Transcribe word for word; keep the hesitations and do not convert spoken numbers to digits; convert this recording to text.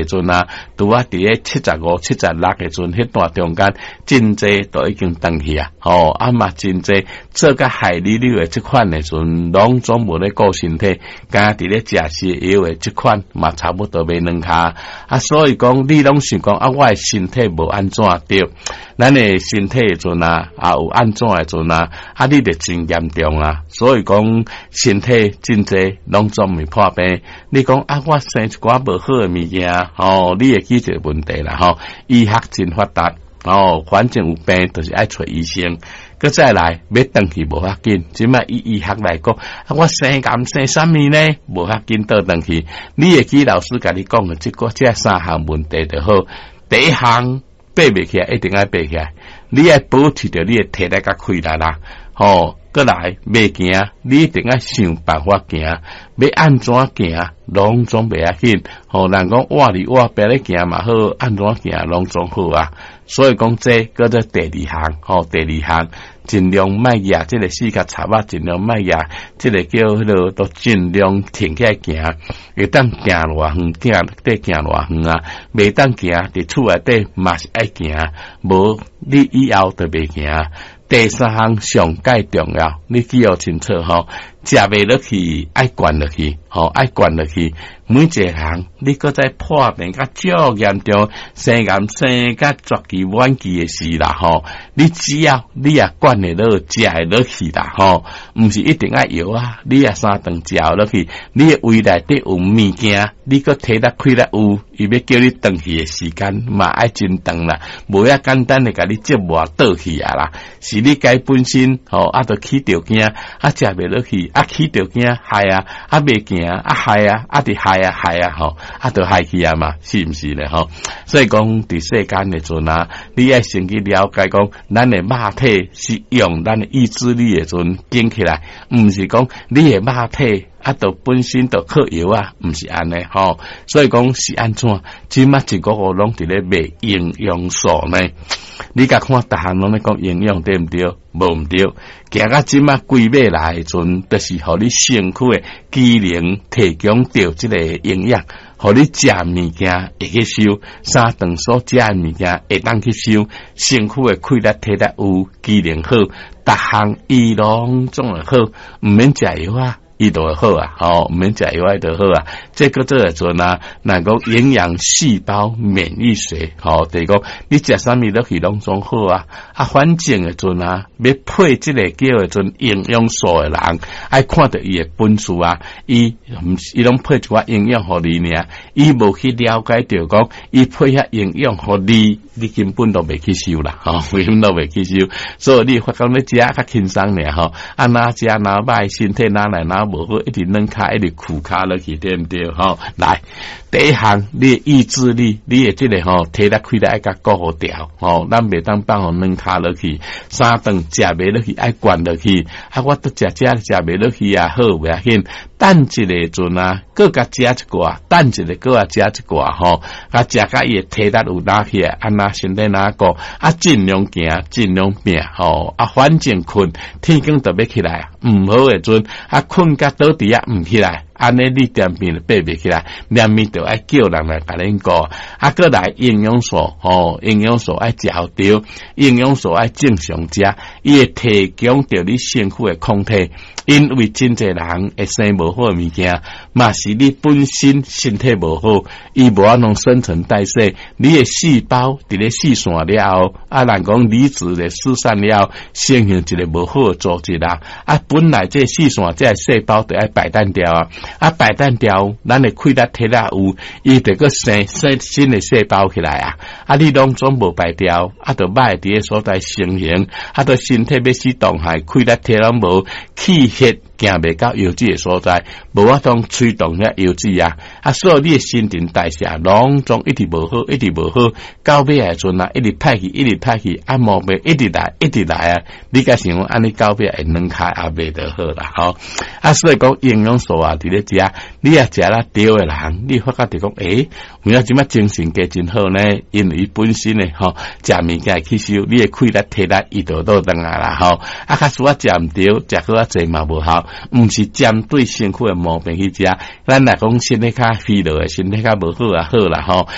阵啊，拄啊伫咧七十五、七十六个阵，迄段中间真济都已经断去啊，吼啊嘛真济做甲害你你的即款的阵，拢总无咧顾身体，敢伫咧食些药的即款嘛差不多袂两下啊，所以讲你拢想讲啊，我的身体无安怎对，咱的身体的阵啊，啊有安怎的阵啊，啊你得真严重啊，所以讲身体真济拢总未破病。你讲啊，我生一寡无好的物件，吼、哦，你会记这个问题啦，吼、哦，医学真发达，哦，反正有病就是爱找医生。佮再来要登去无法紧，即摆以医学来讲，啊，我生癌生啥物呢？无法紧倒登去。你会记老师甲你讲的即个这三项问题就好。第一项爬袂起来，一定要爬起来。你要保持着你的体力甲开力啦，吼。过来要行，你一定要想办法行，要安怎行，拢总袂要紧。吼，人讲活里活别咧行嘛好，安怎行拢总好啊。所以讲这叫做第二项，吼，第二项尽量卖牙，即个四脚插啊，尽量卖牙，即个叫迄落都尽量停起来行，会当行偌远，行得行偌远啊，袂当行伫厝内底嘛是爱行，无你以后就袂行。第三项上介重要，你记要清楚吼，食袂落去，爱灌落去，吼，爱灌落去。每一项你搁再破病甲足严重，生癌生甲绝期晚期的事啦，吼。你只要你也灌会落，食会落去啦，吼，毋是一定爱药啊，你也三顿食落去，你的胃内底有物件，你搁体力开力有，伊要叫你顿去的时间嘛爱真长啦，无遐简单的甲你折磨倒去啊啦，是你家本身吼，啊着起着惊，啊食袂落去，啊起着惊，害啊，啊袂行，啊害啊，啊伫害啊害啊吼，啊着害去啊嘛，是毋是咧吼？所以讲伫世间的阵啊，你爱先去了解讲，咱的肉体是用咱的意志力的阵建起来，毋是讲你的肉体。啊，都本身都靠药啊，毋是安尼吼，所以讲是安怎？即马一个个拢伫咧卖营养素呢？你甲看逐项拢咧讲营养对毋对？无毋对，行到即马规尾来的阵，就是互你身躯的机能提供到即个营养，互你食物件会去收，三顿所食的物件会当去收，身躯的开力体力有，机能好，逐项伊拢总会好，毋免食药啊。伊就会好啊，吼、哦，毋免食药就好啊。这个做来做呐，能够营养细胞免疫学，吼、哦，就是讲你食啥物落去拢总好啊。啊，反正的阵啊，要配即个叫的阵营养素的人，爱看到伊的本事啊，伊毋伊拢配一寡营养互你尔，伊无去了解着讲，伊配遐营养互你，你根本都袂去收啦，吼、哦，根本都袂去收。所以你发觉你食较轻松尔吼，啊哪食哪歹，身体哪来哪无好，一直软卡，一直苦卡落去，对毋对？吼、哦，来，第一项，你的意志力，你的即、這个吼、哦、体力开力爱甲顾好调，吼、哦，咱袂当放互软卡落去，三顿食袂落去，爱灌落去，啊，我都食食食袂落去啊，好袂要紧，等一个阵啊，搁甲食一寡，等一个搁啊食一寡吼，啊食甲伊的体力有拿起来，安那身体哪个，啊尽量行，尽量拼，吼，啊反正困，天光就要起来，毋好的阵，啊困甲倒伫啊毋起来。安尼你点变爬袂起来，连面就爱叫人来甲恁讲，啊，过来营养素吼，营养素爱食好对，营养素爱正常食，伊会提供着你身躯的抗体。因为真侪人会生无好的物件，嘛是你本身身体无好，伊无安能新陈代谢，你的细胞伫咧四散了后，啊，人讲离子咧四散了后，形成一个无好的组织啦。啊，本来这四散这细胞就爱摆弹掉啊，啊摆弹掉，咱的开力体力有，伊得个生生新的细胞起来啊，啊你拢总无摆掉，啊就歹伫个所在成形，啊就身体要死动害，开力体力无气血行袂到油脂的所在，无法通吹动遐油脂啊！啊，所以你的新陈代谢拢总一直无好，一直无好，到尾来阵啊，一直歹去，一直歹去，啊毛病一直来，一直来啊！你甲想讲安尼到尾会软开也袂得好啦，吼！啊，所以讲营养素啊，伫咧食，你也食啦对的人，你发觉着讲，诶，为了即摆精神加真好呢，因为伊本身诶吼，食物件吸收，你诶开力体力伊就倒转来啦，吼！啊，假使我食毋对，食好啊济嘛无效。毋是针对身躯的毛病去食，咱来讲身体较疲劳的，身体较无好啊好啦吼，